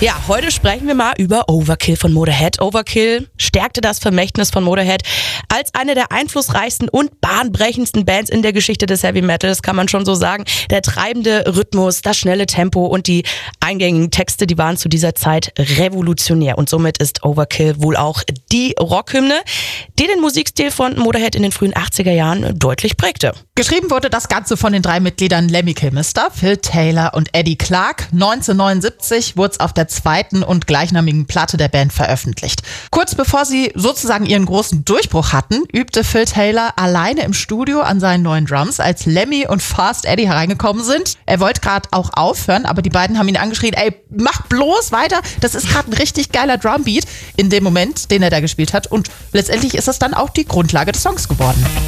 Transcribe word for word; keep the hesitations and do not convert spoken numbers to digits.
Ja, heute sprechen wir mal über Overkill von Motorhead. Overkill stärkte das Vermächtnis von Motorhead als eine der einflussreichsten und bahnbrechendsten Bands in der Geschichte des Heavy Metals, kann man schon so sagen. Der treibende Rhythmus, das schnelle Tempo und die eingängigen Texte, die waren zu dieser Zeit revolutionär. Und somit ist Overkill wohl auch die Rockhymne, die den Musikstil von Motorhead in den frühen achtziger Jahren deutlich prägte. Geschrieben wurde das Ganze von den drei Mitgliedern Lemmy Kilmister, Phil Taylor und Eddie Clarke. neunzehnhundertneunundsiebzig wurde es auf der zweiten und gleichnamigen Platte der Band veröffentlicht. Kurz bevor sie sozusagen ihren großen Durchbruch hatten, übte Phil Taylor alleine im Studio an seinen neuen Drums, als Lemmy und Fast Eddie hereingekommen sind. Er wollte gerade auch aufhören, aber die beiden haben ihn angeschrien, ey, mach bloß weiter, das ist gerade ein richtig geiler Drumbeat in dem Moment, den er da gespielt hat. Und letztendlich ist das dann auch die Grundlage des Songs geworden.